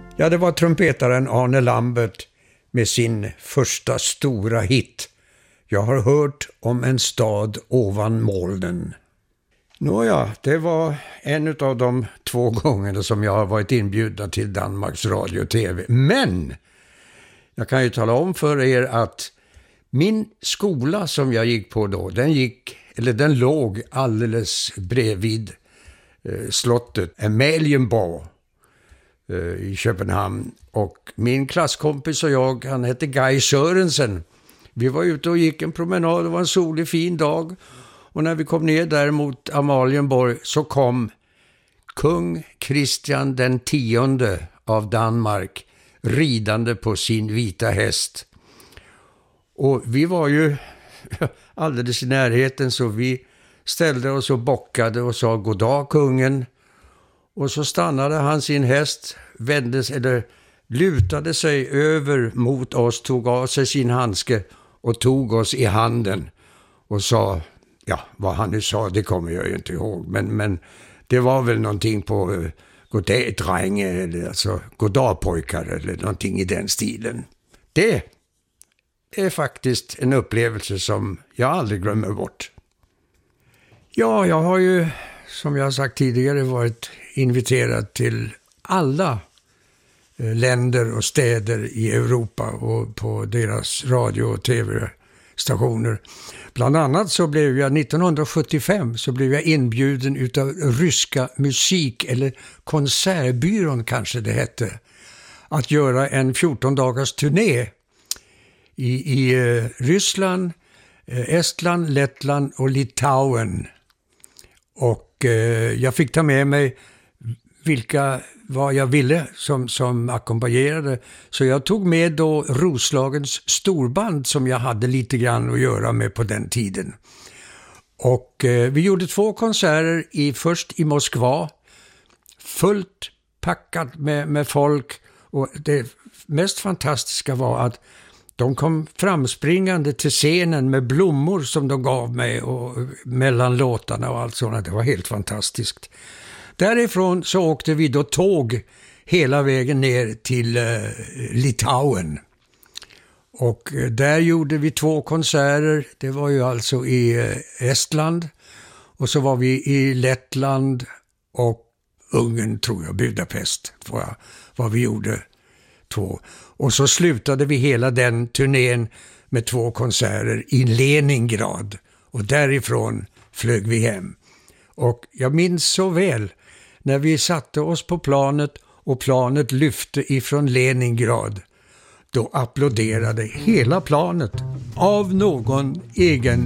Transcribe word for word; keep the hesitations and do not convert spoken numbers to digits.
Ja, det var trumpetaren Arne Lambert med sin första stora hit. Jag har hört om en stad ovan molnen. Nåja, det var en av de två gångerna som jag har varit inbjuden till Danmarks Radio och tv. Men jag kan ju tala om för er att min skola som jag gick på då, den gick, eller den låg alldeles bredvid eh, slottet Amalienborg eh, i Köpenhamn. Och min klasskompis och jag, han hette Guy Sørensen. Vi var ute och gick en promenad, det var en solig fin dag. Och när vi kom ner där mot Amalienborg så kom kung Christian den tionde av Danmark ridande på sin vita häst. Och vi var ju alldeles i närheten, så vi ställde oss och bockade och sa goddag kungen. Och så stannade han sin häst, vände sig, eller lutade sig över mot oss, tog av sig sin handske och tog oss i handen och sa, ja, vad han nu sa, det kommer jag ju inte ihåg, men, men det var väl någonting på uh, goddag dränge, eller alltså goddag pojkar, eller någonting i den stilen. Det är faktiskt en upplevelse som jag aldrig glömmer bort. Ja, jag har ju, som jag har sagt tidigare, varit inviterad till alla länder och städer i Europa och på deras radio- och tv-stationer. Bland annat så blev jag nittonhundrasjuttiofem så blev jag inbjuden utav ryska musik- eller konsertbyrån kanske det hette, att göra en fjorton dagars turné i, i eh, Ryssland, eh, Estland, Lettland och Litauen. Och eh, jag fick ta med mig vilka vad jag ville som, som ackompanjerade. Så jag tog med då Roslagens storband som jag hade lite grann att göra med på den tiden. Och eh, vi gjorde två konserter, i, först i Moskva, fullt packat med, med folk. Och det mest fantastiska var att de kom framspringande till scenen med blommor som de gav mig och mellan låtarna och allt sådant. Det var helt fantastiskt. Därifrån så åkte vi då tåg hela vägen ner till eh, Litauen. Och eh, där gjorde vi två konserter. Det var ju alltså i eh, Estland. Och så var vi i Lettland och Ungern, tror jag, Budapest var, jag, var vi gjorde två. Och så slutade vi hela den turnén med två konserter i Leningrad. Och därifrån flög vi hem. Och jag minns så väl när vi satte oss på planet och planet lyfte ifrån Leningrad. Då applåderade hela planet av någon egen